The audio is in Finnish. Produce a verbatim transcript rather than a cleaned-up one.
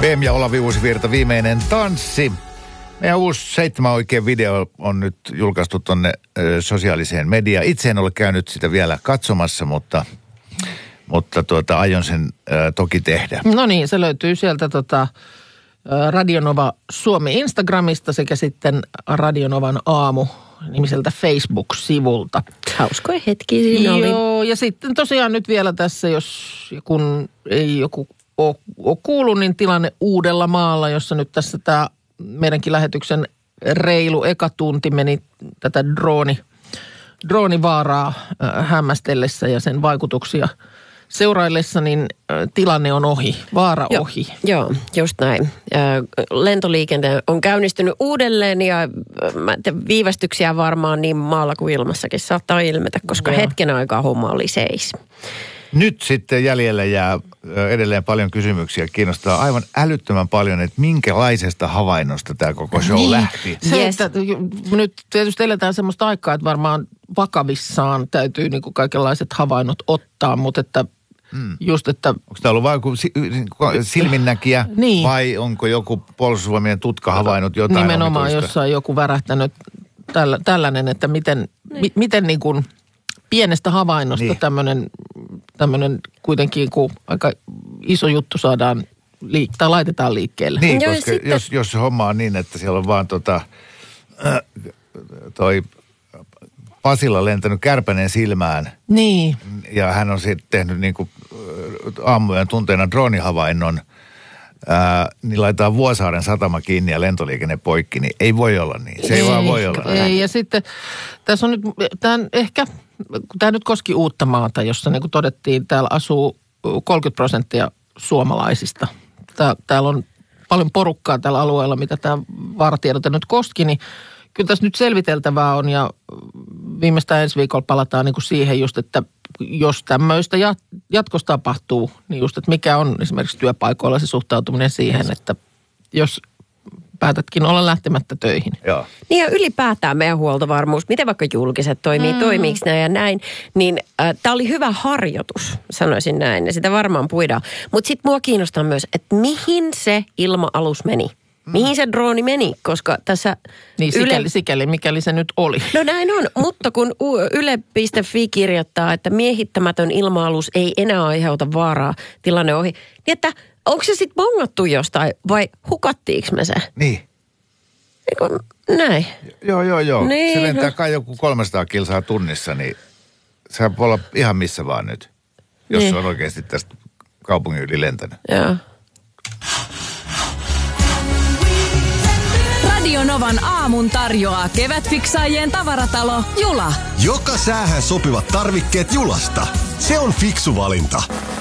B M ja Olavi Uusivirta, viimeinen tanssi. Meidän uusi seitsemän oikein video on nyt julkaistu tonne ö, sosiaaliseen mediaan. Itse en ole käynyt sitä vielä katsomassa, mutta, mutta tuota, aion sen ö, toki tehdä. No niin, se löytyy sieltä tota, Radionova Suomi Instagramista sekä sitten Radionovan aamu nimiseltä Facebook-sivulta. Hauskoja hetkiä siinä oli. Joo, ja sitten tosiaan nyt vielä tässä, jos kun ei joku ole, ole kuullut, niin tilanne Uudellamaalla, jossa nyt tässä tämä meidänkin lähetyksen reilu eka tunti meni tätä drooni, droonivaaraa äh, hämmästellessä ja sen vaikutuksia seuraillessa, niin äh, tilanne on ohi, vaara Joo, ohi. Joo, just näin. Äh, lentoliikenne on käynnistynyt uudelleen ja äh, mä te, viivästyksiä varmaan niin maalla kuin ilmassakin saattaa ilmetä, koska Joo. hetken aikaa homma oli seis. Nyt sitten jäljellä jää edelleen paljon kysymyksiä. Kiinnostaa aivan älyttömän paljon, että minkälaisesta havainnosta tämä koko show niin. lähti. Se, yes. että nyt tietysti eletään semmoista aikaa, että varmaan vakavissaan täytyy niin kuin kaikenlaiset havainnot ottaa, mutta että mm. just, että... Onko tämä ollut vain joku silminnäkijä niin. vai onko joku puolustusvoimien tutka havainnut jotain? Nimenomaan jossain joku värähtänyt tällä, tällainen, että miten, niin. mi, miten niin kuin pienestä havainnosta niin. tämmöinen... tämmöinen kuitenkin, kun aika iso juttu saadaan liik- tai laitetaan liikkeelle. Niin, Joo, koska sitten... jos, jos homma on niin, että siellä on vaan tota, äh, toi Pasilla lentänyt kärpänen silmään. Niin. Ja hän on sitten tehnyt niin kuin aamujen tunteena droonihavainnon, ää, niin laitetaan Vuosaaren satama kiinni ja lentoliikenne poikki, niin ei voi olla niin. Se ei, ei vaan voi olla ei, niin. Ja sitten tässä on nyt, tämä ehkä, tämä nyt koski Uuttamaata, jossa niin kuin todettiin, täällä asuu kolmekymmentä prosenttia suomalaisista. Tää, täällä on paljon porukkaa tällä alueella, mitä tämä vaaratiedot nyt koski, niin kyllä tässä nyt selviteltävää on ja viimeistään ensi viikolla palataan niin kuin siihen just, että jos tämmöistä jatkossa tapahtuu, niin just, että mikä on esimerkiksi työpaikoilla se suhtautuminen siihen, että jos päätätkin olla lähtemättä töihin. Joo. Niin ja ylipäätään meidän huoltovarmuus, miten vaikka julkiset toimii, mm. toimiiko näin ja näin, niin äh, tämä oli hyvä harjoitus, sanoisin näin, ja sitä varmaan puidaan. Mutta sitten mua kiinnostaa myös, että mihin se ilma-alus meni? Mihin se drooni meni, koska tässä... Niin sikäli, Yle... sikäli, mikäli se nyt oli. No näin on, mutta kun yle piste fi kirjoittaa, että miehittämätön ilma-alus ei enää aiheuta vaaraa, tilanne ohi, niin että onko se sitten bongattu jostain vai hukattiinko me se? Niin. Eikö näin? Joo, joo, joo. Niin, se lentää no. kai joku kolmesataa kilsaa tunnissa, niin se voi olla ihan missä vaan nyt, jos niin. se on oikeasti tästä kaupungin yli lentänyt. Joo. Radionovan aamun tarjoaa kevätfiksaajien tavaratalo Jula. Joka säähän sopivat tarvikkeet Julasta. Se on fiksu valinta.